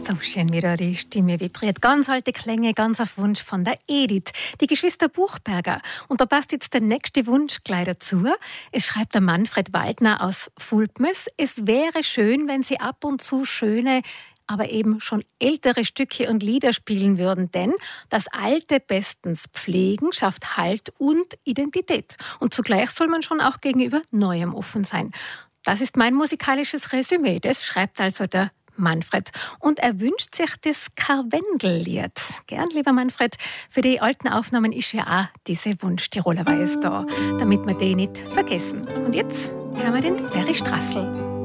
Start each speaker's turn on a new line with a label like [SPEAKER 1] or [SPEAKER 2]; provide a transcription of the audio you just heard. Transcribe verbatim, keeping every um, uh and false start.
[SPEAKER 1] So schön wieder, die Stimme vibriert. Ganz alte Klänge, ganz auf Wunsch von der Edith, die Geschwister Buchberger. Und da passt jetzt der nächste Wunsch gleich dazu. Es schreibt der Manfred Waldner aus Fulpmes. Es wäre schön, wenn Sie ab und zu schöne, aber eben schon ältere Stücke und Lieder spielen würden, denn das Alte bestens pflegen schafft Halt und Identität. Und zugleich soll man schon auch gegenüber Neuem offen sein. Das ist mein musikalisches Resümee. Das schreibt also der Manfred. Und er wünscht sich das Karwendel-Lied. Gern, lieber Manfred, für die alten Aufnahmen ist ja auch diese Wunsch-Tiroler Weiß da, damit wir die nicht vergessen. Und jetzt hören wir den Ferry Strassel.